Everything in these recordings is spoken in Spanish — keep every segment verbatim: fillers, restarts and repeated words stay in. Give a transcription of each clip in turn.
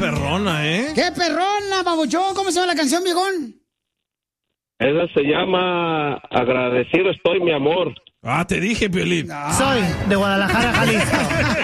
perrona, ¿eh? ¡Qué perrona, babuchón! ¿Cómo se llama la canción, viejón? Esa se llama Agradecido estoy, mi amor. Ah, te dije, Piolín. Soy de Guadalajara, Jalisco.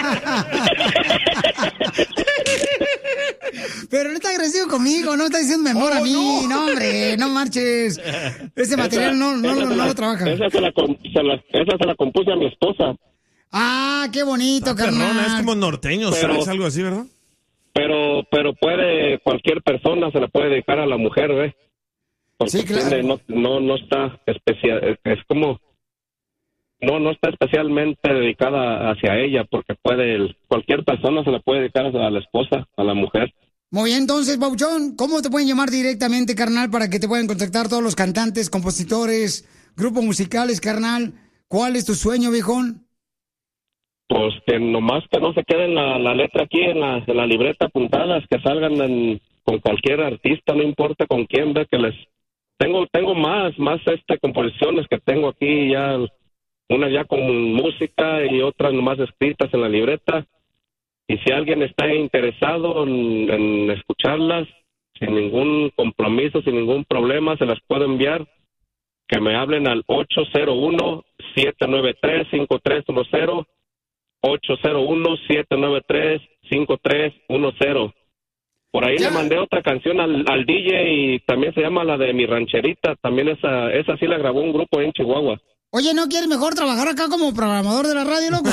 Pero no está agresivo conmigo, no está diciendo mi amor Oh, a mí. no. No, hombre, no marches. Ese material no, no, no, no lo trabaja. Esa se, la, com- se la, esa se la compuse a mi esposa. Ah, qué bonito, carnal. Perrona, es como norteño, Pero- ¿sabes? Algo así, ¿verdad? Pero pero puede, cualquier persona se la puede dedicar a la mujer, ¿ves? Porque Sí, claro. tiene- no, no, no está especial, es como... No, no está especialmente dedicada hacia ella, porque puede, el- cualquier persona se la puede dedicar a la esposa, a la mujer. Muy bien, entonces, Babuchón, ¿cómo te pueden llamar directamente, carnal, para que te puedan contactar todos los cantantes, compositores, grupos musicales, carnal? ¿Cuál es tu sueño, viejón? Pues que nomás que no se quede la, la letra aquí en la, en la libreta apuntadas, que salgan en- con cualquier artista, no importa con quién, ve que les... Tengo tengo más, más este composiciones que tengo aquí ya, unas ya con música y otras nomás escritas en la libreta. Y si alguien está interesado en, en escucharlas, sin ningún compromiso, sin ningún problema, se las puedo enviar. Que me hablen al ocho cero uno, siete nueve tres, cinco tres uno cero. ocho cero uno, siete nueve tres, cinco tres uno cero. Por ahí le mandé otra canción al, al D J y también se llama la de Mi Rancherita. También esa, esa sí la grabó un grupo en Chihuahua. Oye, ¿no quieres mejor trabajar acá como programador de la radio, loco?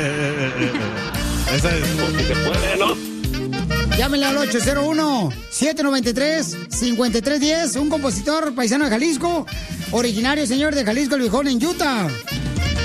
Esa es... Si se puede, ¿no? Llámenle al ocho cero uno, siete nueve tres, cinco tres uno cero, un compositor paisano de Jalisco, originario, señor, de Jalisco, el viejón, en Utah.